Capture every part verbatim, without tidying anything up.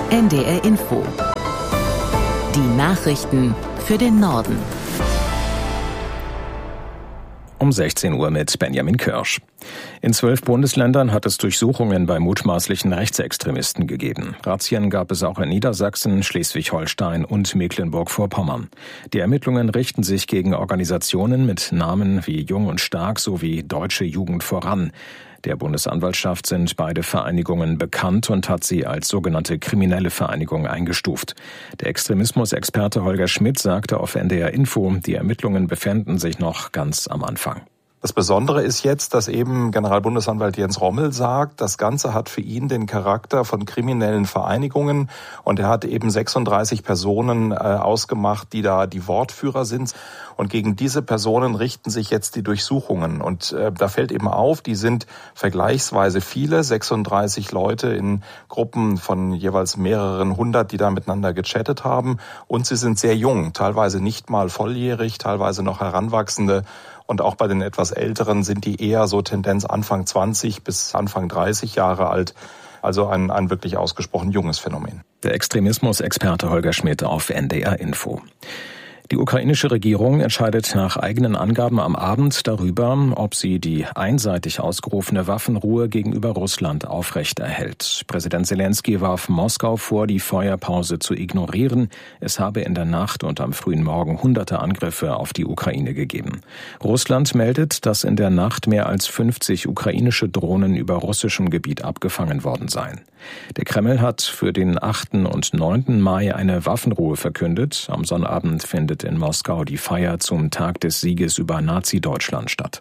N D R Info. Die Nachrichten für den Norden. Um sechzehn Uhr mit Benjamin Kirsch. In zwölf Bundesländern hat es Durchsuchungen bei mutmaßlichen Rechtsextremisten gegeben. Razzien gab es auch in Niedersachsen, Schleswig-Holstein und Mecklenburg-Vorpommern. Die Ermittlungen richten sich gegen Organisationen mit Namen wie Jung und Stark sowie Deutsche Jugend voran. Der Bundesanwaltschaft sind beide Vereinigungen bekannt und hat sie als sogenannte kriminelle Vereinigung eingestuft. Der Extremismusexperte Holger Schmidt sagte auf N D R Info, die Ermittlungen befänden sich noch ganz am Anfang. Das Besondere ist jetzt, dass eben Generalbundesanwalt Jens Rommel sagt, das Ganze hat für ihn den Charakter von kriminellen Vereinigungen und er hat eben sechsunddreißig Personen äh, ausgemacht, die da die Wortführer sind und gegen diese Personen richten sich jetzt die Durchsuchungen und äh, da fällt eben auf, die sind vergleichsweise viele, sechsunddreißig Leute in Gruppen von jeweils mehreren hundert, die da miteinander gechattet haben und sie sind sehr jung, teilweise nicht mal volljährig, teilweise noch Heranwachsende. Und auch bei den etwas Älteren sind die eher so Tendenz Anfang zwanzig bis Anfang dreißig Jahre alt. Also ein, ein wirklich ausgesprochen junges Phänomen. Der Extremismusexperte Holger Schmidt auf N D R Info. Die ukrainische Regierung entscheidet nach eigenen Angaben am Abend darüber, ob sie die einseitig ausgerufene Waffenruhe gegenüber Russland aufrechterhält. Präsident Zelensky warf Moskau vor, die Feuerpause zu ignorieren. Es habe in der Nacht und am frühen Morgen hunderte Angriffe auf die Ukraine gegeben. Russland meldet, dass in der Nacht mehr als fünfzig ukrainische Drohnen über russischem Gebiet abgefangen worden seien. Der Kreml hat für den achten und neunten Mai eine Waffenruhe verkündet. Am Sonnabend findet in Moskau die Feier zum Tag des Sieges über Nazi-Deutschland statt.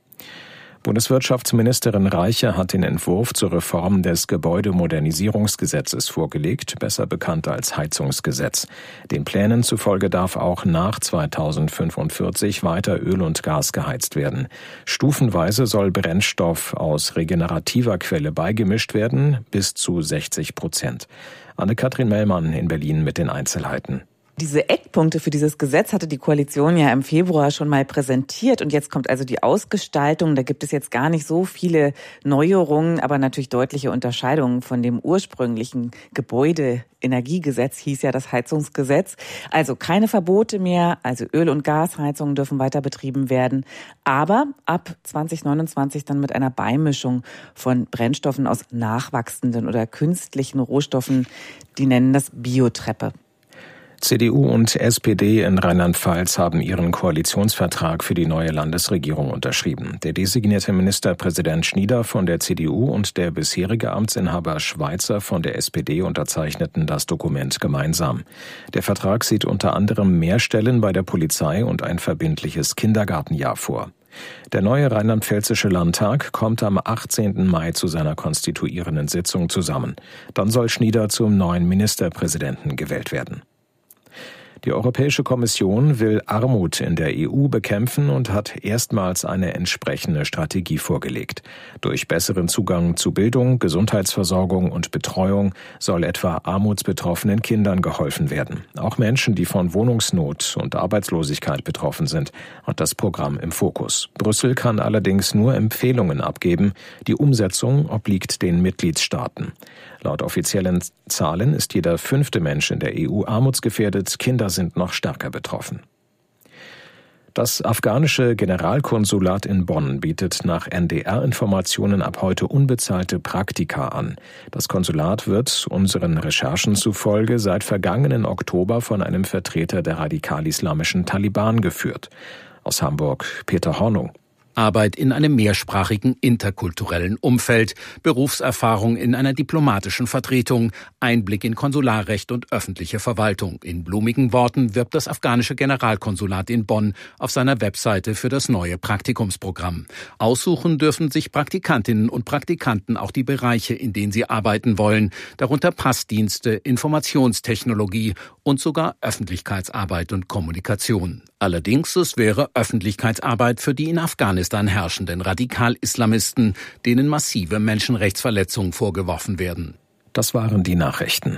Bundeswirtschaftsministerin Reiche hat den Entwurf zur Reform des Gebäudemodernisierungsgesetzes vorgelegt, besser bekannt als Heizungsgesetz. Den Plänen zufolge darf auch nach zweitausendfünfundvierzig weiter Öl und Gas geheizt werden. Stufenweise soll Brennstoff aus regenerativer Quelle beigemischt werden, bis zu sechzig Prozent. Anne-Kathrin Mellmann in Berlin mit den Einzelheiten. Diese Eckpunkte für dieses Gesetz hatte die Koalition ja im Februar schon mal präsentiert und jetzt kommt also die Ausgestaltung. Da gibt es jetzt gar nicht so viele Neuerungen, aber natürlich deutliche Unterscheidungen von dem ursprünglichen Gebäudeenergiegesetz, hieß ja das Heizungsgesetz. Also keine Verbote mehr, also Öl- und Gasheizungen dürfen weiter betrieben werden, aber ab zwanzig neunundzwanzig dann mit einer Beimischung von Brennstoffen aus nachwachsenden oder künstlichen Rohstoffen, die nennen das Biotreppe. C D U und S P D in Rheinland-Pfalz haben ihren Koalitionsvertrag für die neue Landesregierung unterschrieben. Der designierte Ministerpräsident Schnieder von der C D U und der bisherige Amtsinhaber Schweizer von der S P D unterzeichneten das Dokument gemeinsam. Der Vertrag sieht unter anderem mehr Stellen bei der Polizei und ein verbindliches Kindergartenjahr vor. Der neue rheinland-pfälzische Landtag kommt am achtzehnten Mai zu seiner konstituierenden Sitzung zusammen. Dann soll Schnieder zum neuen Ministerpräsidenten gewählt werden. Die Europäische Kommission will Armut in der E U bekämpfen und hat erstmals eine entsprechende Strategie vorgelegt. Durch besseren Zugang zu Bildung, Gesundheitsversorgung und Betreuung soll etwa armutsbetroffenen Kindern geholfen werden. Auch Menschen, die von Wohnungsnot und Arbeitslosigkeit betroffen sind, hat das Programm im Fokus. Brüssel kann allerdings nur Empfehlungen abgeben. Die Umsetzung obliegt den Mitgliedstaaten. Laut offiziellen Zahlen ist jeder fünfte Mensch in der E U armutsgefährdet. Kinder sind noch stärker betroffen. Das afghanische Generalkonsulat in Bonn bietet nach N D R-Informationen ab heute unbezahlte Praktika an. Das Konsulat wird unseren Recherchen zufolge seit vergangenen Oktober von einem Vertreter der radikal-islamischen Taliban geführt. Aus Hamburg Peter Hornung. Arbeit in einem mehrsprachigen interkulturellen Umfeld, Berufserfahrung in einer diplomatischen Vertretung, Einblick in Konsularrecht und öffentliche Verwaltung. In blumigen Worten wirbt das afghanische Generalkonsulat in Bonn auf seiner Webseite für das neue Praktikumsprogramm. Aussuchen dürfen sich Praktikantinnen und Praktikanten auch die Bereiche, in denen sie arbeiten wollen, darunter Passdienste, Informationstechnologie und sogar Öffentlichkeitsarbeit und Kommunikation. Allerdings, es wäre Öffentlichkeitsarbeit für die in Afghanistan herrschenden Radikal-Islamisten, denen massive Menschenrechtsverletzungen vorgeworfen werden. Das waren die Nachrichten.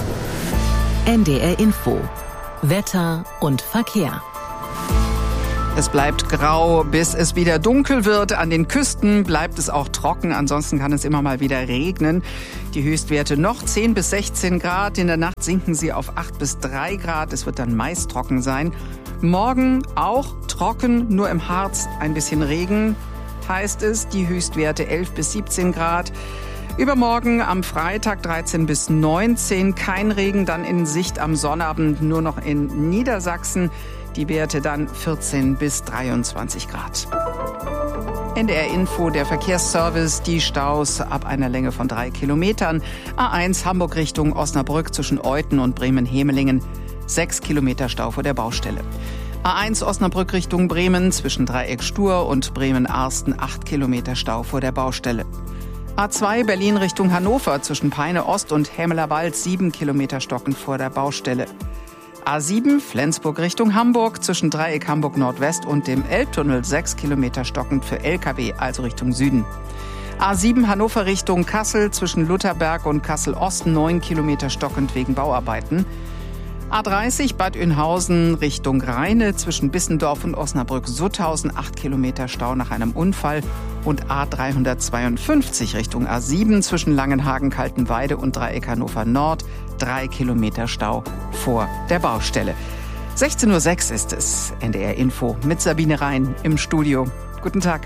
N D R Info. Wetter und Verkehr. Es bleibt grau, bis es wieder dunkel wird. An den Küsten bleibt es auch trocken. Ansonsten kann es immer mal wieder regnen. Die Höchstwerte noch zehn bis sechzehn Grad. In der Nacht sinken sie auf acht bis drei Grad. Es wird dann meist trocken sein. Morgen auch trocken, nur im Harz ein bisschen Regen, heißt es. Die Höchstwerte elf bis siebzehn Grad. Übermorgen am Freitag dreizehn bis neunzehn. Kein Regen, dann in Sicht am Sonnabend nur noch in Niedersachsen. Die Werte dann vierzehn bis dreiundzwanzig Grad. N D R Info, der Verkehrsservice, die Staus ab einer Länge von drei Kilometern. A eins Hamburg Richtung Osnabrück zwischen Euthen und Bremen-Hemelingen. Sechs Kilometer Stau vor der Baustelle. A eins Osnabrück Richtung Bremen zwischen Dreieck Stur und Bremen-Arsten. Acht Kilometer Stau vor der Baustelle. A zwei Berlin Richtung Hannover zwischen Peine Ost und Hämelerwald. Sieben Kilometer stockend vor der Baustelle. A sieben Flensburg Richtung Hamburg zwischen Dreieck Hamburg Nordwest und dem Elbtunnel sechs Kilometer stockend für L K W, also Richtung Süden. A sieben Hannover Richtung Kassel zwischen Lutherberg und Kassel Ost neun Kilometer stockend wegen Bauarbeiten. A dreißig Bad Oeynhausen Richtung Rheine zwischen Bissendorf und Osnabrück-Sutthausen acht Kilometer Stau nach einem Unfall. Und A dreihundertzweiundfünfzig Richtung A sieben zwischen Langenhagen-Kaltenweide und Dreieck Hannover Nord drei Kilometer Stau vor der Baustelle. sechzehn Uhr sechs ist es, N D R Info mit Sabine Rhein im Studio. Guten Tag.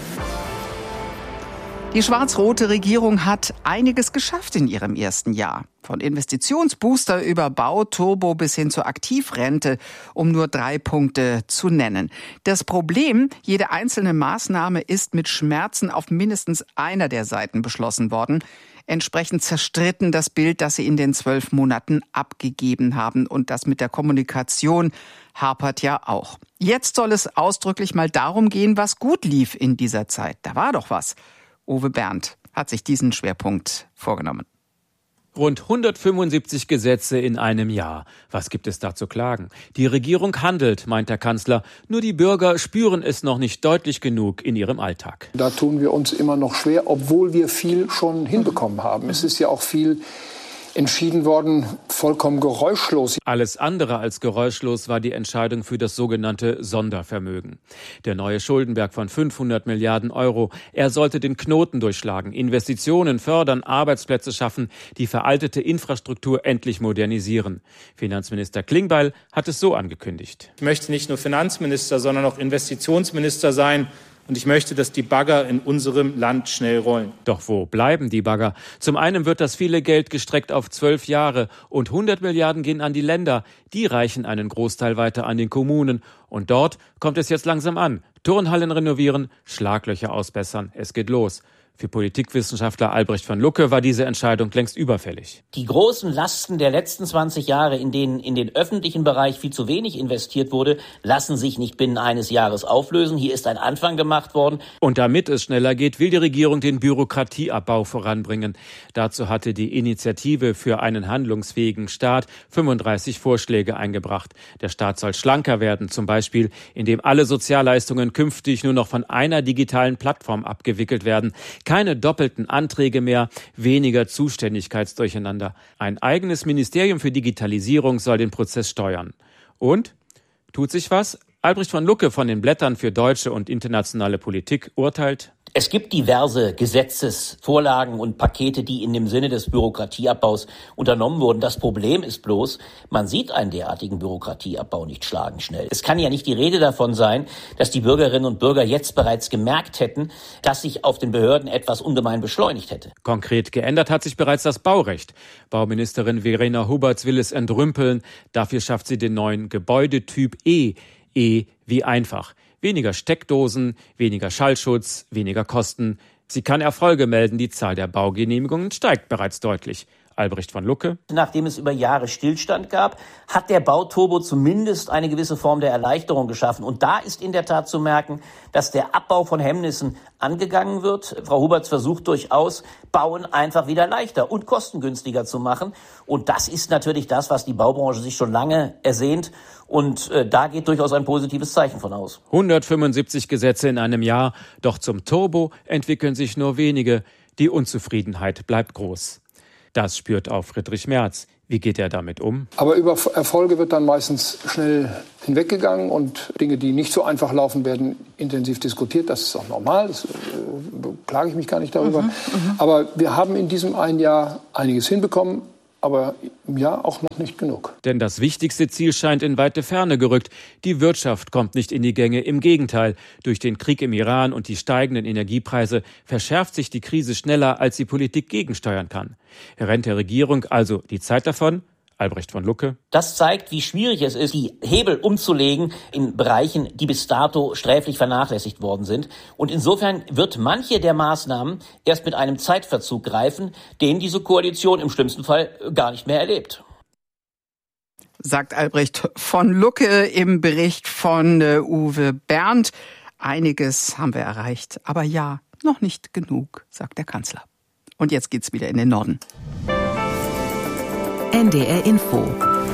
Die schwarz-rote Regierung hat einiges geschafft in ihrem ersten Jahr. Von Investitionsbooster über Bauturbo bis hin zur Aktivrente, um nur drei Punkte zu nennen. Das Problem, jede einzelne Maßnahme ist mit Schmerzen auf mindestens einer der Seiten beschlossen worden. Entsprechend zerstritten das Bild, das sie in den zwölf Monaten abgegeben haben. Und das mit der Kommunikation hapert ja auch. Jetzt soll es ausdrücklich mal darum gehen, was gut lief in dieser Zeit. Da war doch was. Uwe Berndt hat sich diesen Schwerpunkt vorgenommen. Rund hundertfünfundsiebzig Gesetze in einem Jahr. Was gibt es da zu klagen? Die Regierung handelt, meint der Kanzler. Nur die Bürger spüren es noch nicht deutlich genug in ihrem Alltag. Da tun wir uns immer noch schwer, obwohl wir viel schon hinbekommen haben. Es ist ja auch viel entschieden worden, vollkommen geräuschlos. Alles andere als geräuschlos war die Entscheidung für das sogenannte Sondervermögen. Der neue Schuldenberg von fünfhundert Milliarden Euro. Er sollte den Knoten durchschlagen, Investitionen fördern, Arbeitsplätze schaffen, die veraltete Infrastruktur endlich modernisieren. Finanzminister Klingbeil hat es so angekündigt. Ich möchte nicht nur Finanzminister, sondern auch Investitionsminister sein. Und ich möchte, dass die Bagger in unserem Land schnell rollen. Doch wo bleiben die Bagger? Zum einen wird das viele Geld gestreckt auf zwölf Jahre und hundert Milliarden gehen an die Länder. Die reichen einen Großteil weiter an den Kommunen. Und dort kommt es jetzt langsam an. Turnhallen renovieren, Schlaglöcher ausbessern. Es geht los. Für Politikwissenschaftler Albrecht von Lucke war diese Entscheidung längst überfällig. Die großen Lasten der letzten zwanzig Jahre, in denen in den öffentlichen Bereich viel zu wenig investiert wurde, lassen sich nicht binnen eines Jahres auflösen. Hier ist ein Anfang gemacht worden. Und damit es schneller geht, will die Regierung den Bürokratieabbau voranbringen. Dazu hatte die Initiative für einen handlungsfähigen Staat fünfunddreißig Vorschläge eingebracht. Der Staat soll schlanker werden, zum Beispiel, indem alle Sozialleistungen künftig nur noch von einer digitalen Plattform abgewickelt werden. Keine doppelten Anträge mehr, weniger Zuständigkeitsdurcheinander. Ein eigenes Ministerium für Digitalisierung soll den Prozess steuern. Und? Tut sich was? Albrecht von Lucke von den Blättern für deutsche und internationale Politik urteilt: Es gibt diverse Gesetzesvorlagen und Pakete, die in dem Sinne des Bürokratieabbaus unternommen wurden. Das Problem ist bloß, man sieht einen derartigen Bürokratieabbau nicht schlagenschnell. Es kann ja nicht die Rede davon sein, dass die Bürgerinnen und Bürger jetzt bereits gemerkt hätten, dass sich auf den Behörden etwas ungemein beschleunigt hätte. Konkret geändert hat sich bereits das Baurecht. Bauministerin Verena Huberts will es entrümpeln. Dafür schafft sie den neuen Gebäudetyp E. E wie einfach. Weniger Steckdosen, weniger Schallschutz, weniger Kosten. Sie kann Erfolge melden. Die Zahl der Baugenehmigungen steigt bereits deutlich. Albrecht von Lucke. Nachdem es über Jahre Stillstand gab, hat der Bauturbo zumindest eine gewisse Form der Erleichterung geschaffen. Und da ist in der Tat zu merken, dass der Abbau von Hemmnissen angegangen wird. Frau Huberts versucht durchaus, Bauen einfach wieder leichter und kostengünstiger zu machen. Und das ist natürlich das, was die Baubranche sich schon lange ersehnt. Und äh, da geht durchaus ein positives Zeichen von aus. hundertfünfundsiebzig Gesetze in einem Jahr. Doch zum Turbo entwickeln sich nur wenige. Die Unzufriedenheit bleibt groß. Das spürt auch Friedrich Merz. Wie geht er damit um? Aber über Erfolge wird dann meistens schnell hinweggegangen und Dinge, die nicht so einfach laufen, werden intensiv diskutiert. Das ist auch normal, das äh, klage ich mich gar nicht darüber. Mhm, aber wir haben in diesem einen Jahr einiges hinbekommen, aber im Jahr auch noch nicht genug. Denn das wichtigste Ziel scheint in weite Ferne gerückt. Die Wirtschaft kommt nicht in die Gänge. Im Gegenteil, durch den Krieg im Iran und die steigenden Energiepreise verschärft sich die Krise schneller, als die Politik gegensteuern kann. Rennt der Regierung also die Zeit davon? Albrecht von Lucke. Das zeigt, wie schwierig es ist, die Hebel umzulegen in Bereichen, die bis dato sträflich vernachlässigt worden sind. Und insofern wird manche der Maßnahmen erst mit einem Zeitverzug greifen, den diese Koalition im schlimmsten Fall gar nicht mehr erlebt. Sagt Albrecht von Lucke im Bericht von äh, Uwe Berndt. Einiges haben wir erreicht, aber ja, noch nicht genug, sagt der Kanzler. Und jetzt geht's wieder in den Norden. N D R Info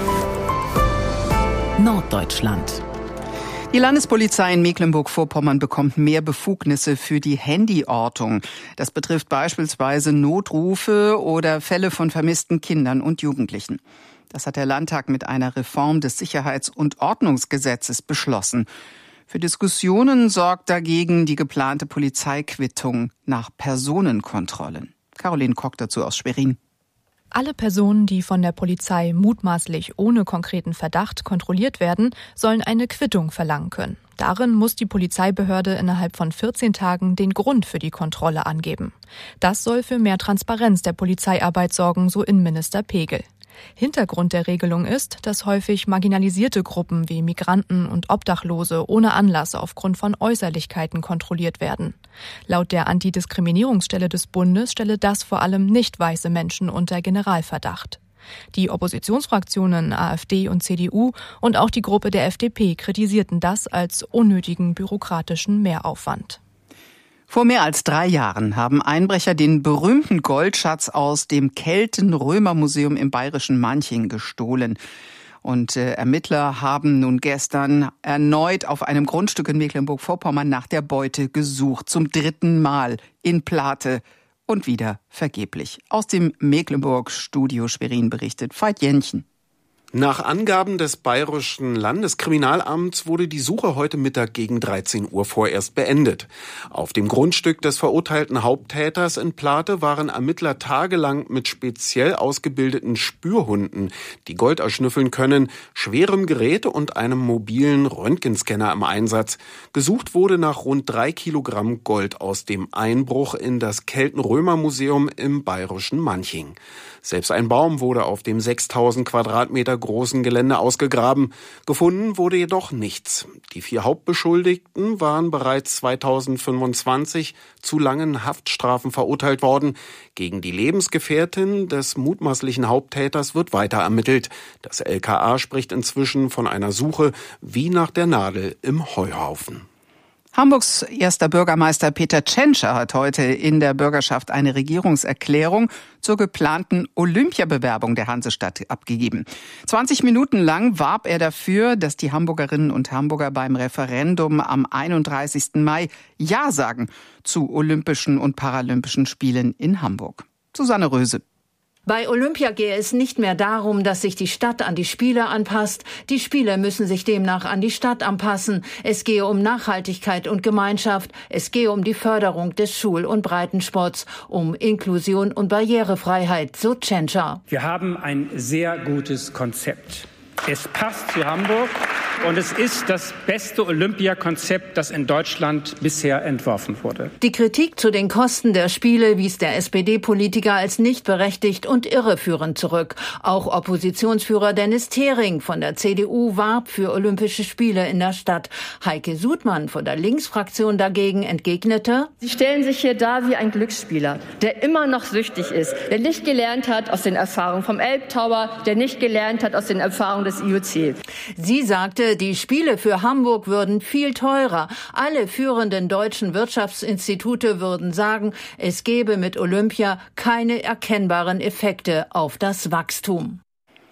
Norddeutschland. Die Landespolizei in Mecklenburg-Vorpommern bekommt mehr Befugnisse für die Handyortung. Das betrifft beispielsweise Notrufe oder Fälle von vermissten Kindern und Jugendlichen. Das hat der Landtag mit einer Reform des Sicherheits- und Ordnungsgesetzes beschlossen. Für Diskussionen sorgt dagegen die geplante Polizeiquittung nach Personenkontrollen. Caroline Kock dazu aus Schwerin. Alle Personen, die von der Polizei mutmaßlich ohne konkreten Verdacht kontrolliert werden, sollen eine Quittung verlangen können. Darin muss die Polizeibehörde innerhalb von vierzehn Tagen den Grund für die Kontrolle angeben. Das soll für mehr Transparenz der Polizeiarbeit sorgen, so Innenminister Pegel. Hintergrund der Regelung ist, dass häufig marginalisierte Gruppen wie Migranten und Obdachlose ohne Anlass aufgrund von Äußerlichkeiten kontrolliert werden. Laut der Antidiskriminierungsstelle des Bundes stelle das vor allem nicht weiße Menschen unter Generalverdacht. Die Oppositionsfraktionen AfD und C D U und auch die Gruppe der F D P kritisierten das als unnötigen bürokratischen Mehraufwand. Vor mehr als drei Jahren haben Einbrecher den berühmten Goldschatz aus dem Kelten-Römer-Museum im bayerischen Manching gestohlen. Und äh, Ermittler haben nun gestern erneut auf einem Grundstück in Mecklenburg-Vorpommern nach der Beute gesucht. Zum dritten Mal in Plate und wieder vergeblich. Aus dem Mecklenburg-Studio Schwerin berichtet Veit Jännchen. Nach Angaben des Bayerischen Landeskriminalamts wurde die Suche heute Mittag gegen dreizehn Uhr vorerst beendet. Auf dem Grundstück des verurteilten Haupttäters in Plate waren Ermittler tagelang mit speziell ausgebildeten Spürhunden, die Gold erschnüffeln können, schwerem Gerät und einem mobilen Röntgenscanner im Einsatz. Gesucht wurde nach rund drei Kilogramm Gold aus dem Einbruch in das Kelten-Römer-Museum im bayerischen Manching. Selbst ein Baum wurde auf dem sechstausend Quadratmeter großen Gelände ausgegraben. Gefunden wurde jedoch nichts. Die vier Hauptbeschuldigten waren bereits zweitausendfünfundzwanzig zu langen Haftstrafen verurteilt worden. Gegen die Lebensgefährtin des mutmaßlichen Haupttäters wird weiter ermittelt. Das L K A spricht inzwischen von einer Suche wie nach der Nadel im Heuhaufen. Hamburgs erster Bürgermeister Peter Tschentscher hat heute in der Bürgerschaft eine Regierungserklärung zur geplanten Olympiabewerbung der Hansestadt abgegeben. zwanzig Minuten lang warb er dafür, dass die Hamburgerinnen und Hamburger beim Referendum am einunddreißigsten Mai Ja sagen zu Olympischen und Paralympischen Spielen in Hamburg. Susanne Röse. Bei Olympia gehe es nicht mehr darum, dass sich die Stadt an die Spiele anpasst. Die Spiele müssen sich demnach an die Stadt anpassen. Es gehe um Nachhaltigkeit und Gemeinschaft. Es gehe um die Förderung des Schul- und Breitensports, um Inklusion und Barrierefreiheit, so Tschentscher. Wir haben ein sehr gutes Konzept. Es passt zu Hamburg und es ist das beste Olympiakonzept, das in Deutschland bisher entworfen wurde. Die Kritik zu den Kosten der Spiele wies der S P D-Politiker als nicht berechtigt und irreführend zurück. Auch Oppositionsführer Dennis Thering von der C D U warb für Olympische Spiele in der Stadt. Heike Sudmann von der Linksfraktion dagegen entgegnete: Sie stellen sich hier dar wie ein Glücksspieler, der immer noch süchtig ist, der nicht gelernt hat aus den Erfahrungen vom Elbtower, der nicht gelernt hat aus den Erfahrungen des I O C. Sie sagte, die Spiele für Hamburg würden viel teurer. Alle führenden deutschen Wirtschaftsinstitute würden sagen, es gebe mit Olympia keine erkennbaren Effekte auf das Wachstum.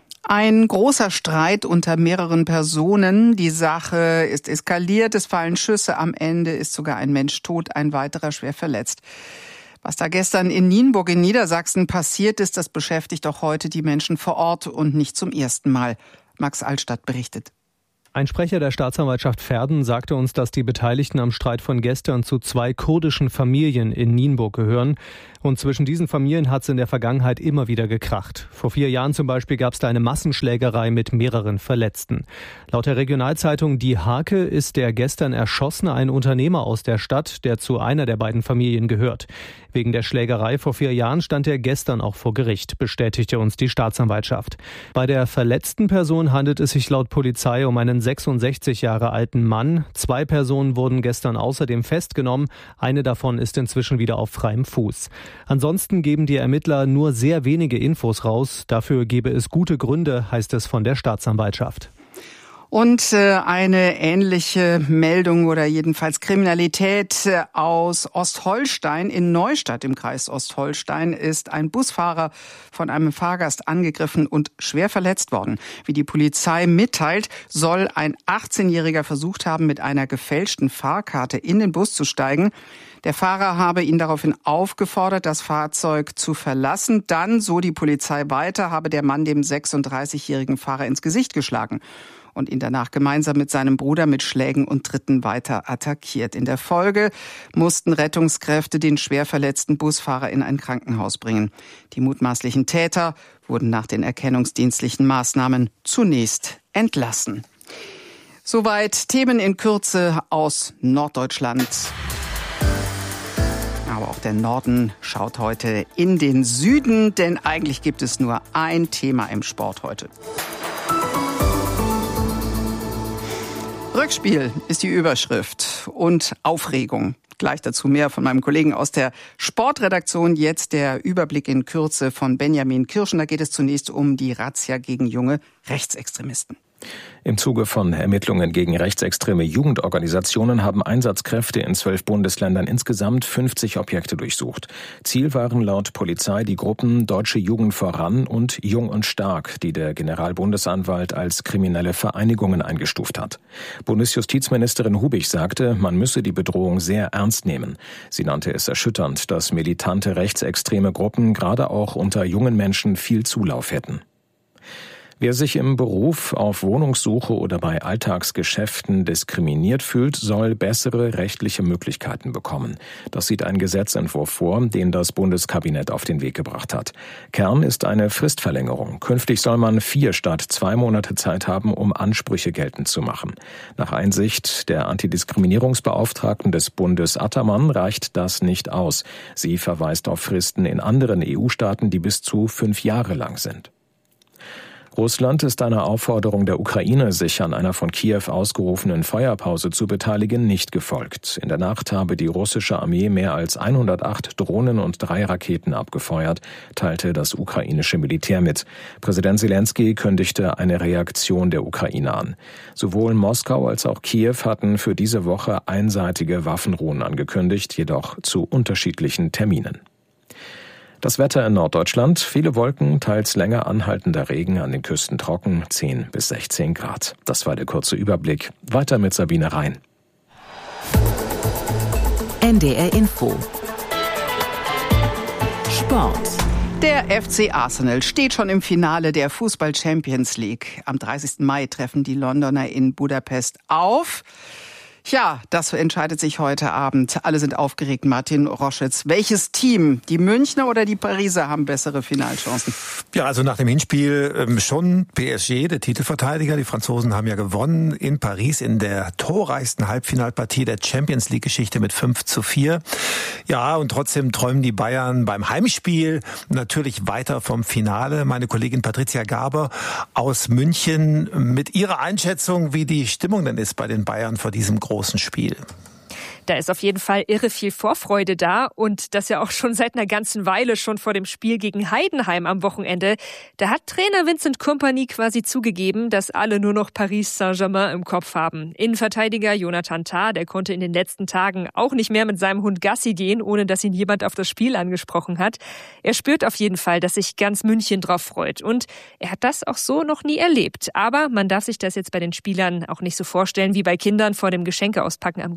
Ein großer Streit unter mehreren Personen. Die Sache ist eskaliert, es fallen Schüsse. Am Ende ist sogar ein Mensch tot, ein weiterer schwer verletzt. Was da gestern in Nienburg in Niedersachsen passiert ist, das beschäftigt auch heute die Menschen vor Ort und nicht zum ersten Mal. Max Altstadt berichtet. Ein Sprecher der Staatsanwaltschaft Verden sagte uns, dass die Beteiligten am Streit von gestern zu zwei kurdischen Familien in Nienburg gehören. Und zwischen diesen Familien hat es in der Vergangenheit immer wieder gekracht. Vor vier Jahren zum Beispiel gab es da eine Massenschlägerei mit mehreren Verletzten. Laut der Regionalzeitung Die Hake ist der gestern Erschossene ein Unternehmer aus der Stadt, der zu einer der beiden Familien gehört. Wegen der Schlägerei vor vier Jahren stand er gestern auch vor Gericht, bestätigte uns die Staatsanwaltschaft. Bei der verletzten Person handelt es sich laut Polizei um einen sechsundsechzig Jahre alten Mann. Zwei Personen wurden gestern außerdem festgenommen. Eine davon ist inzwischen wieder auf freiem Fuß. Ansonsten geben die Ermittler nur sehr wenige Infos raus. Dafür gebe es gute Gründe, heißt es von der Staatsanwaltschaft. Und äh, eine ähnliche Meldung oder jedenfalls Kriminalität äh, aus Ostholstein. In Neustadt im Kreis Ostholstein ist ein Busfahrer von einem Fahrgast angegriffen und schwer verletzt worden. Wie die Polizei mitteilt, soll ein achtzehnjähriger versucht haben, mit einer gefälschten Fahrkarte in den Bus zu steigen. Der Fahrer habe ihn daraufhin aufgefordert, das Fahrzeug zu verlassen. Dann, so die Polizei weiter, habe der Mann dem sechsunddreißigjährigen Fahrer ins Gesicht geschlagen und ihn danach gemeinsam mit seinem Bruder mit Schlägen und Tritten weiter attackiert. In der Folge mussten Rettungskräfte den schwer verletzten Busfahrer in ein Krankenhaus bringen. Die mutmaßlichen Täter wurden nach den erkennungsdienstlichen Maßnahmen zunächst entlassen. Soweit Themen in Kürze aus Norddeutschland. Aber auch der Norden schaut heute in den Süden, denn eigentlich gibt es nur ein Thema im Sport heute. Rückspiel ist die Überschrift und Aufregung. Gleich dazu mehr von meinem Kollegen aus der Sportredaktion. Jetzt der Überblick in Kürze von Benjamin Kirschen. Da geht es zunächst um die Razzia gegen junge Rechtsextremisten. Im Zuge von Ermittlungen gegen rechtsextreme Jugendorganisationen haben Einsatzkräfte in zwölf Bundesländern insgesamt fünfzig Objekte durchsucht. Ziel waren laut Polizei die Gruppen Deutsche Jugend voran und Jung und Stark, die der Generalbundesanwalt als kriminelle Vereinigungen eingestuft hat. Bundesjustizministerin Hubig sagte, man müsse die Bedrohung sehr ernst nehmen. Sie nannte es erschütternd, dass militante rechtsextreme Gruppen gerade auch unter jungen Menschen viel Zulauf hätten. Wer sich im Beruf, auf Wohnungssuche oder bei Alltagsgeschäften diskriminiert fühlt, soll bessere rechtliche Möglichkeiten bekommen. Das sieht ein Gesetzentwurf vor, den das Bundeskabinett auf den Weg gebracht hat. Kern ist eine Fristverlängerung. Künftig soll man vier statt zwei Monate Zeit haben, um Ansprüche geltend zu machen. Nach Einsicht der Antidiskriminierungsbeauftragten des Bundes Attermann reicht das nicht aus. Sie verweist auf Fristen in anderen E U-Staaten, die bis zu fünf Jahre lang sind. Russland ist einer Aufforderung der Ukraine, sich an einer von Kiew ausgerufenen Feuerpause zu beteiligen, nicht gefolgt. In der Nacht habe die russische Armee mehr als hundertacht Drohnen und drei Raketen abgefeuert, teilte das ukrainische Militär mit. Präsident Zelensky kündigte eine Reaktion der Ukraine an. Sowohl Moskau als auch Kiew hatten für diese Woche einseitige Waffenruhen angekündigt, jedoch zu unterschiedlichen Terminen. Das Wetter in Norddeutschland, viele Wolken, teils länger anhaltender Regen, an den Küsten trocken, zehn bis sechzehn Grad. Das war der kurze Überblick. Weiter mit Sabine Rhein. N D R Info. Sport. Der F C Arsenal steht schon im Finale der Fußball Champions League. Am dreißigsten Mai treffen die Londoner in Budapest auf. Ja, das entscheidet sich heute Abend. Alle sind aufgeregt. Martin Roschitz, welches Team, die Münchner oder die Pariser, haben bessere Finalchancen? Ja, also nach dem Hinspiel ähm, schon P S G, der Titelverteidiger. Die Franzosen haben ja gewonnen in Paris in der torreichsten Halbfinalpartie der Champions League-Geschichte mit fünf zu vier. Ja, und trotzdem träumen die Bayern beim Heimspiel natürlich weiter vom Finale. Meine Kollegin Patricia Gaber aus München mit ihrer Einschätzung, wie die Stimmung denn ist bei den Bayern vor diesem großen Spiel. Da ist auf jeden Fall irre viel Vorfreude da und das ja auch schon seit einer ganzen Weile, schon vor dem Spiel gegen Heidenheim am Wochenende. Da hat Trainer Vincent Kompany quasi zugegeben, dass alle nur noch Paris Saint-Germain im Kopf haben. Innenverteidiger Jonathan Tah, der konnte in den letzten Tagen auch nicht mehr mit seinem Hund Gassi gehen, ohne dass ihn jemand auf das Spiel angesprochen hat. Er spürt auf jeden Fall, dass sich ganz München drauf freut und er hat das auch so noch nie erlebt. Aber man darf sich das jetzt bei den Spielern auch nicht so vorstellen wie bei Kindern vor dem Geschenke auspacken am Geburtstag.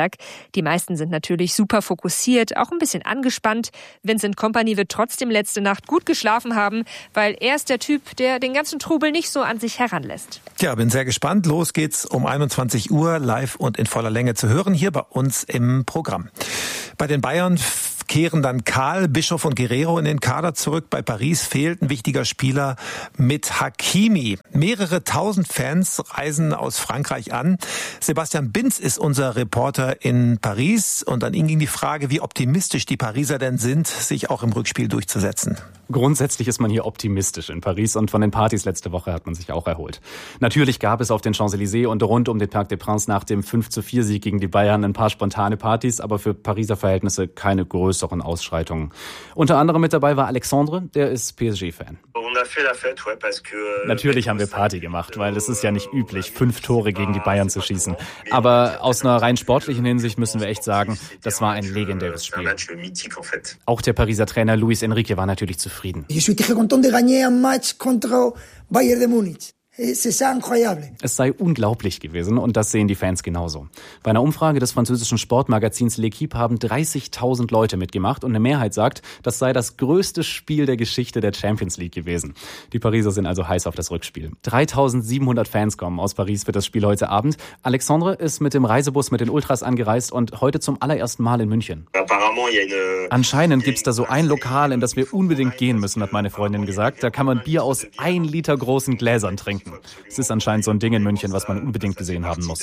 Nürnberg. Die meisten sind natürlich super fokussiert, auch ein bisschen angespannt. Vincent Kompany wird trotzdem letzte Nacht gut geschlafen haben, weil er ist der Typ, der den ganzen Trubel nicht so an sich heranlässt. Ja, bin sehr gespannt. Los geht's um einundzwanzig Uhr, live und in voller Länge zu hören, hier bei uns im Programm. Bei den Bayern kehren dann Karl, Bischof und Guerrero in den Kader zurück. Bei Paris fehlt ein wichtiger Spieler mit Hakimi. Mehrere tausend Fans reisen aus Frankreich an. Sebastian Binz ist unser Reporter in Paris. Und an ihn ging die Frage, wie optimistisch die Pariser denn sind, sich auch im Rückspiel durchzusetzen. Grundsätzlich ist man hier optimistisch in Paris und von den Partys letzte Woche hat man sich auch erholt. Natürlich gab es auf den Champs-Élysées und rund um den Parc des Princes nach dem fünf zu vier Sieg gegen die Bayern ein paar spontane Partys, aber für Pariser Verhältnisse keine größeren Ausschreitungen. Unter anderem mit dabei war Alexandre, der ist P S G-Fan. Natürlich haben wir Party gemacht, weil es ist ja nicht üblich, fünf Tore gegen die Bayern zu schießen. Aber aus einer rein sportlichen Hinsicht müssen wir echt sagen, das war ein legendäres Spiel. Auch der Pariser Trainer Luis Enrique war natürlich zufrieden. Ich suis très content de gagner un match contre Bayern de Munich. Es sei unglaublich gewesen und das sehen die Fans genauso. Bei einer Umfrage des französischen Sportmagazins L'Équipe haben dreißigtausend Leute mitgemacht und eine Mehrheit sagt, das sei das größte Spiel der Geschichte der Champions League gewesen. Die Pariser sind also heiß auf das Rückspiel. dreitausendsiebenhundert Fans kommen aus Paris für das Spiel heute Abend. Alexandre ist mit dem Reisebus mit den Ultras angereist und heute zum allerersten Mal in München. Anscheinend gibt's da so ein Lokal, in das wir unbedingt gehen müssen, hat meine Freundin gesagt. Da kann man Bier aus ein Liter großen Gläsern trinken. Es ist anscheinend so ein Ding in München, was man unbedingt gesehen haben muss.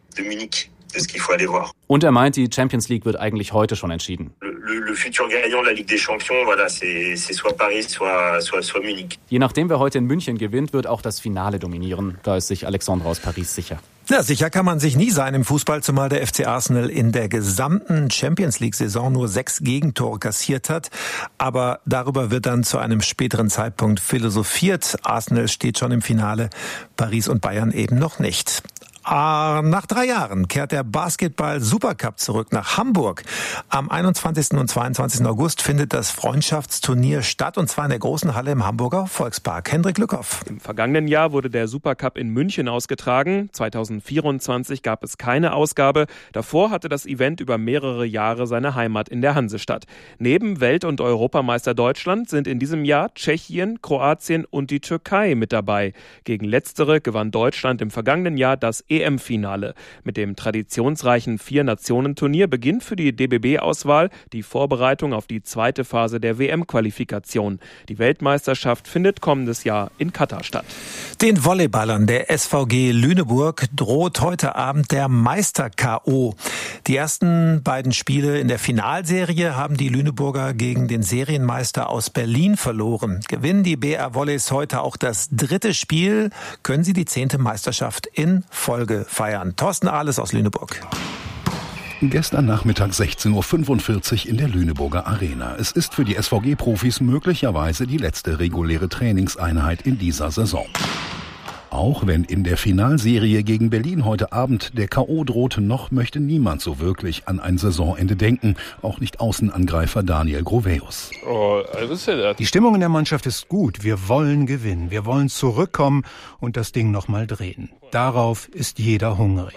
Und er meint, die Champions League wird eigentlich heute schon entschieden. Je nachdem, wer heute in München gewinnt, wird auch das Finale dominieren. Da ist sich Alexandre aus Paris sicher. Ja, sicher kann man sich nie sein im Fußball, zumal der F C Arsenal in der gesamten Champions-League-Saison nur sechs Gegentore kassiert hat. Aber darüber wird dann zu einem späteren Zeitpunkt philosophiert. Arsenal steht schon im Finale, Paris und Bayern eben noch nicht. Nach drei Jahren kehrt der Basketball-Supercup zurück nach Hamburg. Am einundzwanzigsten und zweiundzwanzigsten August findet das Freundschaftsturnier statt, und zwar in der großen Halle im Hamburger Volkspark. Hendrik Lückhoff. Im vergangenen Jahr wurde der Supercup in München ausgetragen. zweitausendvierundzwanzig gab es keine Ausgabe. Davor hatte das Event über mehrere Jahre seine Heimat in der Hansestadt. Neben Welt- und Europameister Deutschland sind in diesem Jahr Tschechien, Kroatien und die Türkei mit dabei. Gegen letztere gewann Deutschland im vergangenen Jahr das E M-Finale. Mit dem traditionsreichen Vier-Nationen-Turnier beginnt für die D B B-Auswahl die Vorbereitung auf die zweite Phase der W M-Qualifikation. Die Weltmeisterschaft findet kommendes Jahr in Katar statt. Den Volleyballern der S V G Lüneburg droht heute Abend der Meister-K O. Die ersten beiden Spiele in der Finalserie haben die Lüneburger gegen den Serienmeister aus Berlin verloren. Gewinnen die B R Volleys heute auch das dritte Spiel, können sie die zehnte Meisterschaft in Folge feiern. Thorsten Ahles aus Lüneburg. Gestern Nachmittag sechzehn Uhr fünfundvierzig in der Lüneburger Arena. Es ist für die S V G-Profis möglicherweise die letzte reguläre Trainingseinheit in dieser Saison. Auch wenn in der Finalserie gegen Berlin heute Abend der K O droht, noch möchte niemand so wirklich an ein Saisonende denken. Auch nicht Außenangreifer Daniel Groveus. Die Stimmung in der Mannschaft ist gut. Wir wollen gewinnen. Wir wollen zurückkommen und das Ding nochmal drehen. Darauf ist jeder hungrig.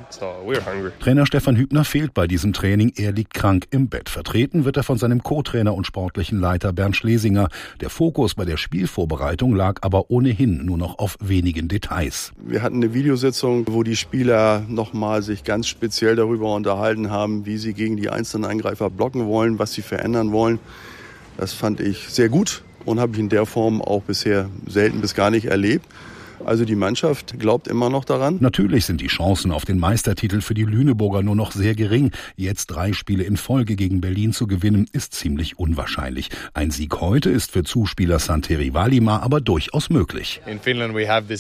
Trainer Stefan Hübner fehlt bei diesem Training. Er liegt krank im Bett. Vertreten wird er von seinem Co-Trainer und sportlichen Leiter Bernd Schlesinger. Der Fokus bei der Spielvorbereitung lag aber ohnehin nur noch auf wenigen Details. Wir hatten eine Videositzung, wo die Spieler nochmal sich ganz speziell darüber unterhalten haben, wie sie gegen die einzelnen Angreifer blocken wollen, was sie verändern wollen. Das fand ich sehr gut und habe ich in der Form auch bisher selten bis gar nicht erlebt. Also die Mannschaft glaubt immer noch daran. Natürlich sind die Chancen auf den Meistertitel für die Lüneburger nur noch sehr gering. Jetzt drei Spiele in Folge gegen Berlin zu gewinnen, ist ziemlich unwahrscheinlich. Ein Sieg heute ist für Zuspieler Santeri Valima aber durchaus möglich. In Finnland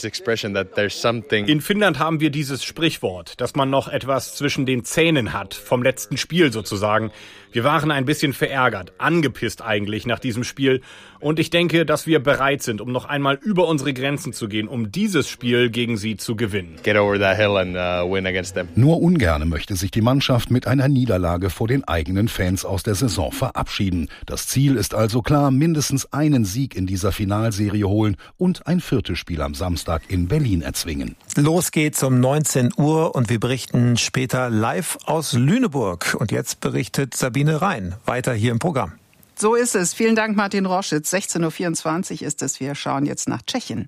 haben wir dieses Sprichwort, dass man noch etwas zwischen den Zähnen hat, vom letzten Spiel sozusagen. Wir waren ein bisschen verärgert, angepisst eigentlich nach diesem Spiel. Und ich denke, dass wir bereit sind, um noch einmal über unsere Grenzen zu gehen, um dieses Spiel gegen sie zu gewinnen. Get over that hill and uh, win against them. Nur ungern möchte sich die Mannschaft mit einer Niederlage vor den eigenen Fans aus der Saison verabschieden. Das Ziel ist also klar, mindestens einen Sieg in dieser Finalserie holen und ein viertes Spiel am Samstag in Berlin erzwingen. Los geht's um neunzehn Uhr und wir berichten später live aus Lüneburg. Und jetzt berichtet Sabine Rhein weiter hier im Programm. So ist es. Vielen Dank, Martin Roschitz. sechzehn Uhr vierundzwanzig ist es. Wir schauen jetzt nach Tschechien.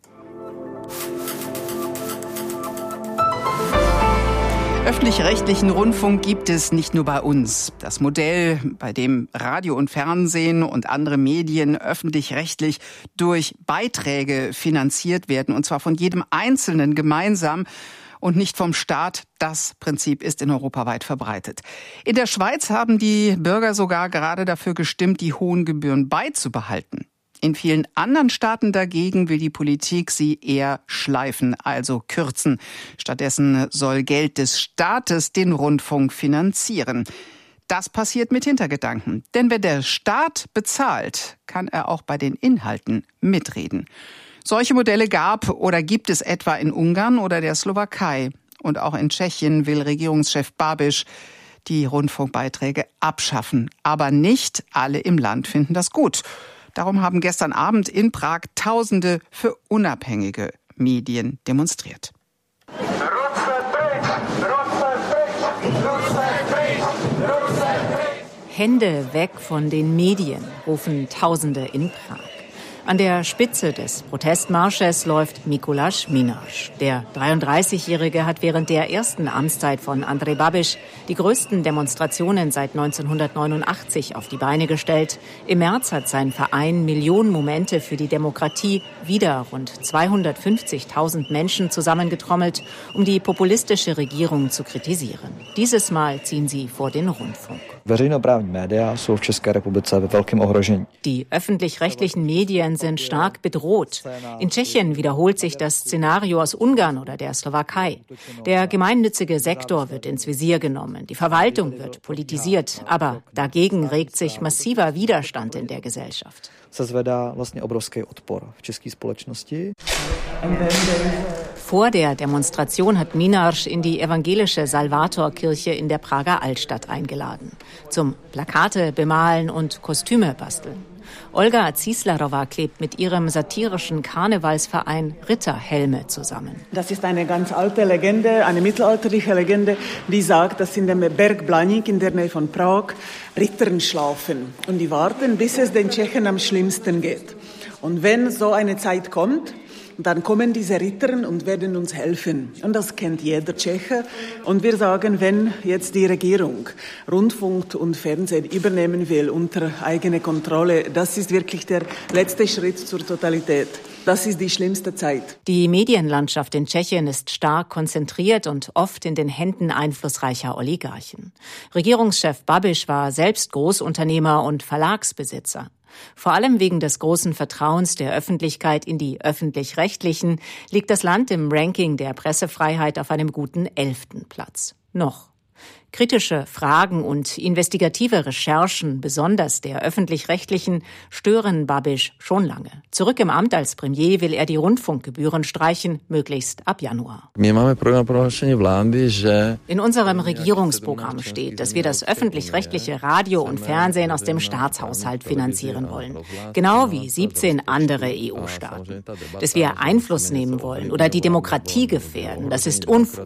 Öffentlich-rechtlichen Rundfunk gibt es nicht nur bei uns. Das Modell, bei dem Radio und Fernsehen und andere Medien öffentlich-rechtlich durch Beiträge finanziert werden, und zwar von jedem Einzelnen gemeinsam und nicht vom Staat. Das Prinzip ist in Europa weit verbreitet. In der Schweiz haben die Bürger sogar gerade dafür gestimmt, die hohen Gebühren beizubehalten. In vielen anderen Staaten dagegen will die Politik sie eher schleifen, also kürzen. Stattdessen soll Geld des Staates den Rundfunk finanzieren. Das passiert mit Hintergedanken. Denn wenn der Staat bezahlt, kann er auch bei den Inhalten mitreden. Solche Modelle gab oder gibt es etwa in Ungarn oder der Slowakei. Und auch in Tschechien will Regierungschef Babiš die Rundfunkbeiträge abschaffen. Aber nicht alle im Land finden das gut. Darum haben gestern Abend in Prag Tausende für unabhängige Medien demonstriert. Hände weg von den Medien, rufen Tausende in Prag. An der Spitze des Protestmarsches läuft Mikuláš Minář. Der dreiunddreißigjährige hat während der ersten Amtszeit von Andrej Babiš die größten Demonstrationen seit neunzehnhundertneunundachtzig auf die Beine gestellt. Im März hat sein Verein Millionen Momente für die Demokratie wieder rund zweihundertfünfzigtausend Menschen zusammengetrommelt, um die populistische Regierung zu kritisieren. Dieses Mal ziehen sie vor den Rundfunk. Die öffentlich-rechtlichen Medien sind stark bedroht. In Tschechien wiederholt sich das Szenario aus Ungarn oder der Slowakei. Der gemeinnützige Sektor wird ins Visier genommen, die Verwaltung wird politisiert, aber dagegen regt sich massiver Widerstand in der Gesellschaft. Vor der Demonstration hat Minář in die evangelische Salvatorkirche in der Prager Altstadt eingeladen. Zum Plakate bemalen und Kostüme basteln. Olga Zislarova klebt mit ihrem satirischen Karnevalsverein Ritterhelme zusammen. Das ist eine ganz alte Legende, eine mittelalterliche Legende, die sagt, dass in dem Berg Blaník in der Nähe von Prag Ritter schlafen. Und die warten, bis es den Tschechen am schlimmsten geht. Und wenn so eine Zeit kommt, dann kommen diese Ritter und werden uns helfen. Und das kennt jeder Tscheche. Und wir sagen, wenn jetzt die Regierung Rundfunk und Fernsehen übernehmen will unter eigene Kontrolle, das ist wirklich der letzte Schritt zur Totalität. Das ist die schlimmste Zeit. Die Medienlandschaft in Tschechien ist stark konzentriert und oft in den Händen einflussreicher Oligarchen. Regierungschef Babiš war selbst Großunternehmer und Verlagsbesitzer. Vor allem wegen des großen Vertrauens der Öffentlichkeit in die Öffentlich-Rechtlichen liegt das Land im Ranking der Pressefreiheit auf einem guten elften Platz. Noch. Kritische Fragen und investigative Recherchen, besonders der Öffentlich-Rechtlichen, stören Babiš schon lange. Zurück im Amt als Premier will er die Rundfunkgebühren streichen, möglichst ab Januar. In unserem Regierungsprogramm steht, dass wir das öffentlich-rechtliche Radio und Fernsehen aus dem Staatshaushalt finanzieren wollen. Genau wie siebzehn andere E U-Staaten. Dass wir Einfluss nehmen wollen oder die Demokratie gefährden, das ist Unfug.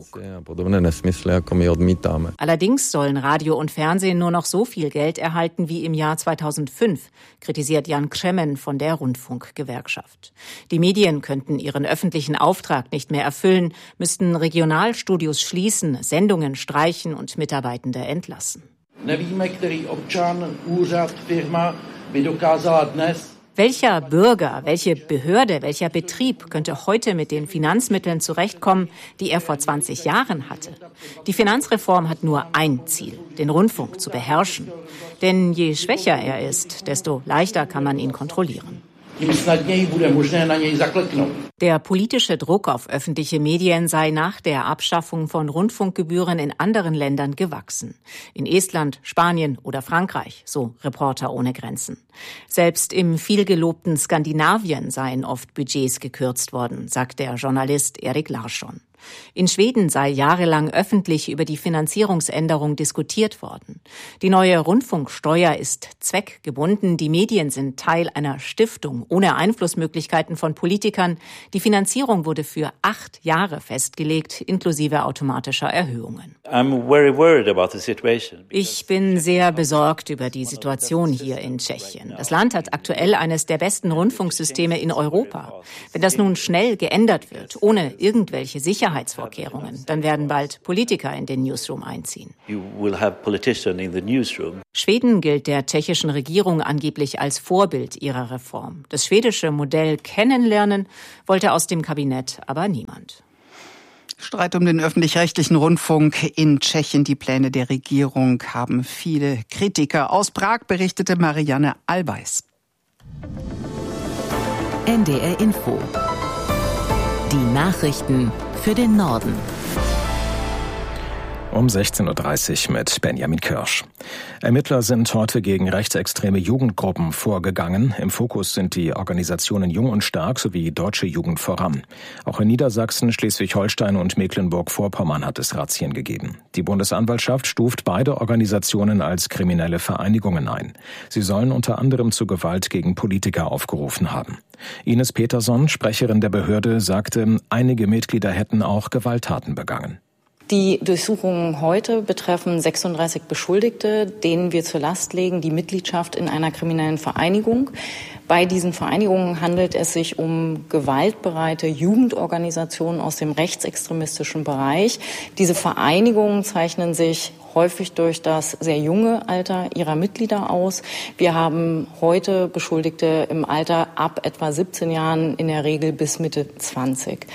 Allerdings sollen Radio und Fernsehen nur noch so viel Geld erhalten wie im Jahr zweitausendfünf, kritisiert Jan Křemen von der Rundfunkgewerkschaft. Die Medien könnten ihren öffentlichen Auftrag nicht mehr erfüllen, müssten Regionalstudios schließen, Sendungen streichen und Mitarbeitende entlassen. Nevíme, který občan, úřad, firma by dokázala dnes. Welcher Bürger, welche Behörde, welcher Betrieb könnte heute mit den Finanzmitteln zurechtkommen, die er vor zwanzig Jahren hatte? Die Finanzreform hat nur ein Ziel, den Rundfunk zu beherrschen. Denn je schwächer er ist, desto leichter kann man ihn kontrollieren. Der politische Druck auf öffentliche Medien sei nach der Abschaffung von Rundfunkgebühren in anderen Ländern gewachsen. In Estland, Spanien oder Frankreich, so Reporter ohne Grenzen. Selbst im vielgelobten Skandinavien seien oft Budgets gekürzt worden, sagt der Journalist Erik Larsson. In Schweden sei jahrelang öffentlich über die Finanzierungsänderung diskutiert worden. Die neue Rundfunksteuer ist zweckgebunden. Die Medien sind Teil einer Stiftung ohne Einflussmöglichkeiten von Politikern. Die Finanzierung wurde für acht Jahre festgelegt, inklusive automatischer Erhöhungen. Ich bin sehr besorgt über die Situation hier in Tschechien. Das Land hat aktuell eines der besten Rundfunksysteme in Europa. Wenn das nun schnell geändert wird, ohne irgendwelche Sicherheit, dann werden bald Politiker in den Newsroom einziehen. Schweden gilt der tschechischen Regierung angeblich als Vorbild ihrer Reform. Das schwedische Modell kennenlernen wollte aus dem Kabinett aber niemand. Streit um den öffentlich-rechtlichen Rundfunk in Tschechien. Die Pläne der Regierung haben viele Kritiker. Aus Prag berichtete Marianne Allweis. N D R Info. Die Nachrichten für den Norden. Um sechzehn Uhr dreißig mit Benjamin Kirsch. Ermittler sind heute gegen rechtsextreme Jugendgruppen vorgegangen. Im Fokus sind die Organisationen Jung und Stark sowie Deutsche Jugend voran. Auch in Niedersachsen, Schleswig-Holstein und Mecklenburg-Vorpommern hat es Razzien gegeben. Die Bundesanwaltschaft stuft beide Organisationen als kriminelle Vereinigungen ein. Sie sollen unter anderem zu Gewalt gegen Politiker aufgerufen haben. Ines Peterson, Sprecherin der Behörde, sagte, einige Mitglieder hätten auch Gewalttaten begangen. Die Durchsuchungen heute betreffen sechsunddreißig Beschuldigte, denen wir zur Last legen die Mitgliedschaft in einer kriminellen Vereinigung. Bei diesen Vereinigungen handelt es sich um gewaltbereite Jugendorganisationen aus dem rechtsextremistischen Bereich. Diese Vereinigungen zeichnen sich häufig durch das sehr junge Alter ihrer Mitglieder aus. Wir haben heute Beschuldigte im Alter ab etwa siebzehn Jahren, in der Regel bis Mitte zwanzig.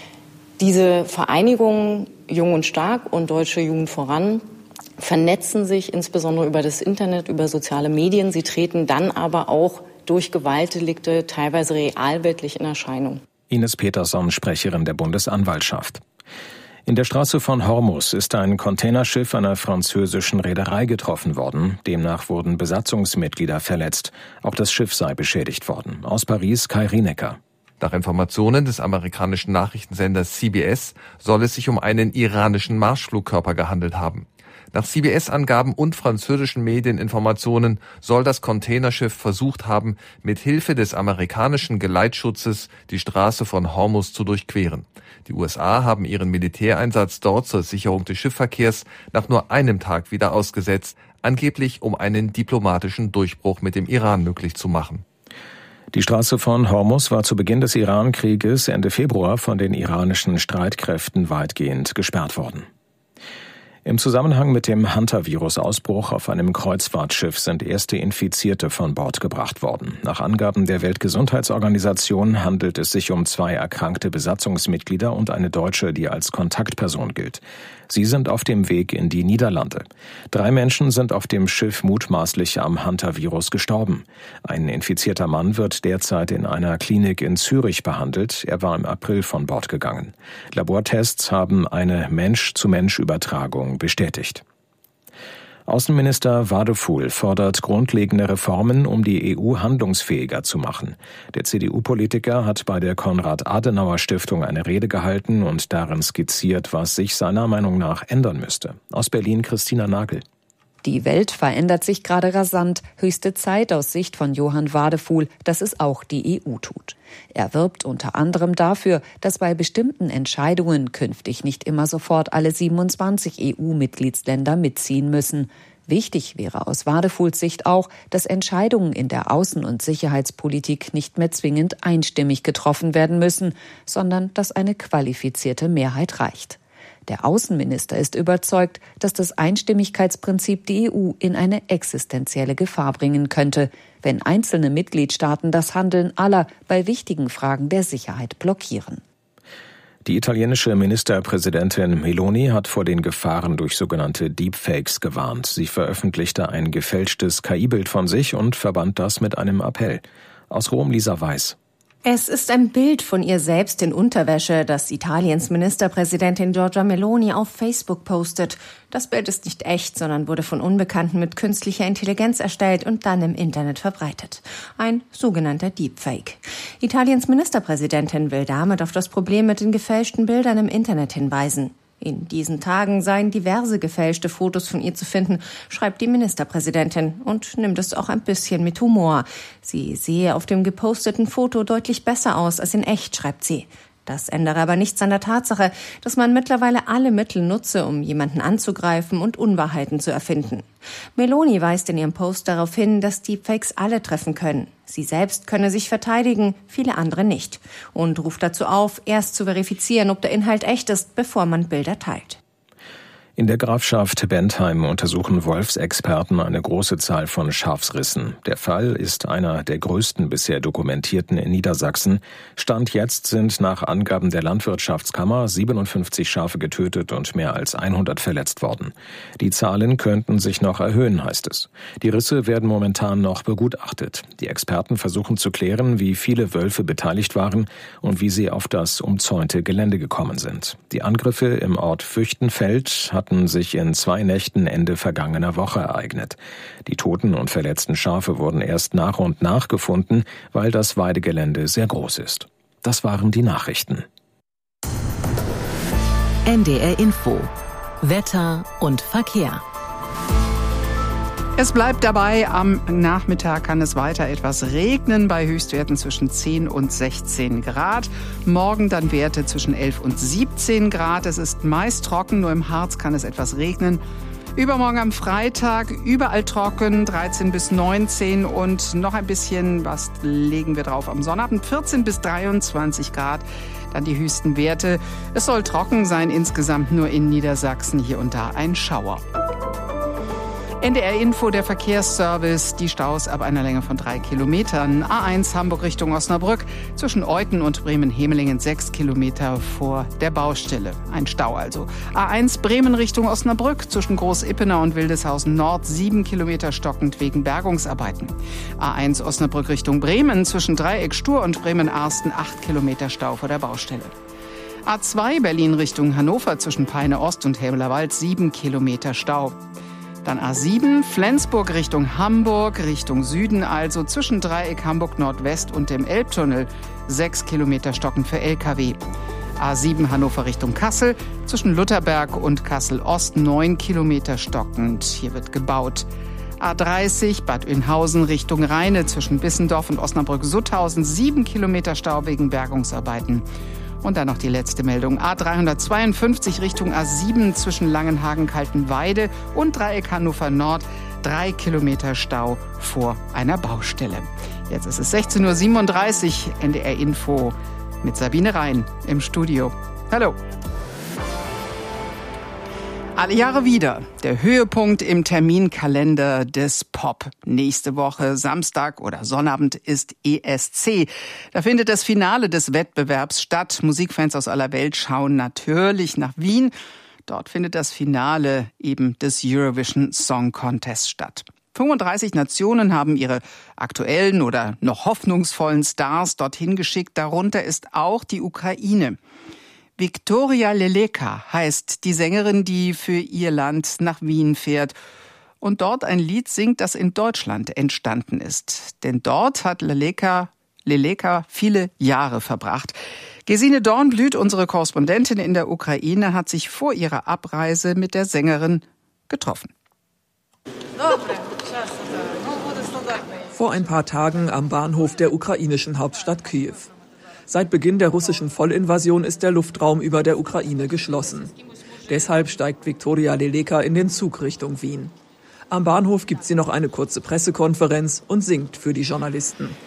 Diese Vereinigungen Jung und Stark und Deutsche Jugend voran vernetzen sich insbesondere über das Internet, über soziale Medien. Sie treten dann aber auch durch Gewaltdelikte teilweise realweltlich in Erscheinung. Ines Peterson, Sprecherin der Bundesanwaltschaft. In der Straße von Hormuz ist ein Containerschiff einer französischen Reederei getroffen worden. Demnach wurden Besatzungsmitglieder verletzt. Auch das Schiff sei beschädigt worden. Aus Paris, Kai Rienecker. Nach Informationen des amerikanischen Nachrichtensenders C B S soll es sich um einen iranischen Marschflugkörper gehandelt haben. Nach C B S-Angaben und französischen Medieninformationen soll das Containerschiff versucht haben, mit Hilfe des amerikanischen Geleitschutzes die Straße von Hormuz zu durchqueren. Die U S A haben ihren Militäreinsatz dort zur Sicherung des Schiffsverkehrs nach nur einem Tag wieder ausgesetzt, angeblich um einen diplomatischen Durchbruch mit dem Iran möglich zu machen. Die Straße von Hormuz war zu Beginn des Iran-Krieges Ende Februar von den iranischen Streitkräften weitgehend gesperrt worden. Im Zusammenhang mit dem Hunter-Virus-Ausbruch auf einem Kreuzfahrtschiff sind erste Infizierte von Bord gebracht worden. Nach Angaben der Weltgesundheitsorganisation handelt es sich um zwei erkrankte Besatzungsmitglieder und eine Deutsche, die als Kontaktperson gilt. Sie sind auf dem Weg in die Niederlande. Drei Menschen sind auf dem Schiff mutmaßlich am Hunter-Virus gestorben. Ein infizierter Mann wird derzeit in einer Klinik in Zürich behandelt. Er war im April von Bord gegangen. Labortests haben eine Mensch-zu-Mensch-Übertragung bestätigt. Außenminister Wadefuhl fordert grundlegende Reformen, um die E U handlungsfähiger zu machen. Der C D U-Politiker hat bei der Konrad-Adenauer-Stiftung eine Rede gehalten und darin skizziert, was sich seiner Meinung nach ändern müsste. Aus Berlin Christina Nagel. Die Welt verändert sich gerade rasant. Höchste Zeit aus Sicht von Johann Wadefuhl, dass es auch die E U tut. Er wirbt unter anderem dafür, dass bei bestimmten Entscheidungen künftig nicht immer sofort alle siebenundzwanzig E U-Mitgliedsländer mitziehen müssen. Wichtig wäre aus Wadefuhls Sicht auch, dass Entscheidungen in der Außen- und Sicherheitspolitik nicht mehr zwingend einstimmig getroffen werden müssen, sondern dass eine qualifizierte Mehrheit reicht. Der Außenminister ist überzeugt, dass das Einstimmigkeitsprinzip die E U in eine existenzielle Gefahr bringen könnte, wenn einzelne Mitgliedstaaten das Handeln aller bei wichtigen Fragen der Sicherheit blockieren. Die italienische Ministerpräsidentin Meloni hat vor den Gefahren durch sogenannte Deepfakes gewarnt. Sie veröffentlichte ein gefälschtes K I-Bild von sich und verband das mit einem Appell. Aus Rom Lisa Weiß. Es ist ein Bild von ihr selbst in Unterwäsche, das Italiens Ministerpräsidentin Giorgia Meloni auf Facebook postet. Das Bild ist nicht echt, sondern wurde von Unbekannten mit künstlicher Intelligenz erstellt und dann im Internet verbreitet. Ein sogenannter Deepfake. Italiens Ministerpräsidentin will damit auf das Problem mit den gefälschten Bildern im Internet hinweisen. In diesen Tagen seien diverse gefälschte Fotos von ihr zu finden, schreibt die Ministerpräsidentin und nimmt es auch ein bisschen mit Humor. Sie sehe auf dem geposteten Foto deutlich besser aus als in echt, schreibt sie. Das ändere aber nichts an der Tatsache, dass man mittlerweile alle Mittel nutze, um jemanden anzugreifen und Unwahrheiten zu erfinden. Meloni weist in ihrem Post darauf hin, dass Deepfakes alle treffen können. Sie selbst könne sich verteidigen, viele andere nicht. Und ruft dazu auf, erst zu verifizieren, ob der Inhalt echt ist, bevor man Bilder teilt. In der Grafschaft Bentheim untersuchen Wolfsexperten eine große Zahl von Schafsrissen. Der Fall ist einer der größten bisher dokumentierten in Niedersachsen. Stand jetzt sind nach Angaben der Landwirtschaftskammer siebenundfünfzig Schafe getötet und mehr als hundert verletzt worden. Die Zahlen könnten sich noch erhöhen, heißt es. Die Risse werden momentan noch begutachtet. Die Experten versuchen zu klären, wie viele Wölfe beteiligt waren und wie sie auf das umzäunte Gelände gekommen sind. Die Angriffe im Ort Füchtenfeld hatten sich in zwei Nächten Ende vergangener Woche ereignet. Die toten und verletzten Schafe wurden erst nach und nach gefunden, weil das Weidegelände sehr groß ist. Das waren die Nachrichten. N D R Info. Wetter und Verkehr. Es bleibt dabei, am Nachmittag kann es weiter etwas regnen, bei Höchstwerten zwischen zehn und sechzehn Grad. Morgen dann Werte zwischen elf und siebzehn Grad. Es ist meist trocken, nur im Harz kann es etwas regnen. Übermorgen am Freitag überall trocken, dreizehn bis neunzehn und noch ein bisschen, was legen wir drauf am Sonnabend, vierzehn bis dreiundzwanzig Grad. Dann die höchsten Werte. Es soll trocken sein, insgesamt nur in Niedersachsen hier und da ein Schauer. N D R Info, der Verkehrsservice, die Staus ab einer Länge von drei Kilometern. A eins Hamburg Richtung Osnabrück, zwischen Euthen und Bremen-Hemelingen sechs Kilometer vor der Baustelle. Ein Stau also. A eins Bremen Richtung Osnabrück, zwischen Groß-Ippener und Wildeshausen Nord sieben Kilometer stockend wegen Bergungsarbeiten. A eins Osnabrück Richtung Bremen, zwischen Dreieck Stur und Bremen-Arsten acht Kilometer Stau vor der Baustelle. A zwei Berlin Richtung Hannover, zwischen Peine Ost und Helmlerwald sieben Kilometer Stau. Dann A sieben, Flensburg Richtung Hamburg, Richtung Süden, also zwischen Dreieck Hamburg Nordwest und dem Elbtunnel. Sechs Kilometer stockend für L K W. A sieben Hannover Richtung Kassel, zwischen Lutherberg und Kassel Ost neun Kilometer stockend. Hier wird gebaut. A dreißig Bad Oeynhausen Richtung Rheine, zwischen Bissendorf und Osnabrück-Sutthausen sieben Kilometer Stau wegen Bergungsarbeiten. Und dann noch die letzte Meldung. A dreihundertzweiundfünfzig Richtung A sieben zwischen Langenhagen-Kaltenweide und Dreieck Hannover Nord. Drei Kilometer Stau vor einer Baustelle. Jetzt ist es sechzehn Uhr siebenunddreißig. N D R Info mit Sabine Rhein im Studio. Hallo. Alle Jahre wieder der Höhepunkt im Terminkalender des Pop. Nächste Woche Samstag oder Sonnabend ist E S C. Da findet das Finale des Wettbewerbs statt. Musikfans aus aller Welt schauen natürlich nach Wien. Dort findet das Finale eben des Eurovision Song Contest statt. fünfunddreißig Nationen haben ihre aktuellen oder noch hoffnungsvollen Stars dorthin geschickt. Darunter ist auch die Ukraine. Viktoria Leleka heißt die Sängerin, die für ihr Land nach Wien fährt und dort ein Lied singt, das in Deutschland entstanden ist. Denn dort hat Leleka, Leleka viele Jahre verbracht. Gesine Dornblüt, unsere Korrespondentin in der Ukraine, hat sich vor ihrer Abreise mit der Sängerin getroffen. Vor ein paar Tagen am Bahnhof der ukrainischen Hauptstadt Kiew. Seit Beginn der russischen Vollinvasion ist der Luftraum über der Ukraine geschlossen. Deshalb steigt Viktoria Leleka in den Zug Richtung Wien. Am Bahnhof gibt sie noch eine kurze Pressekonferenz und singt für die Journalisten.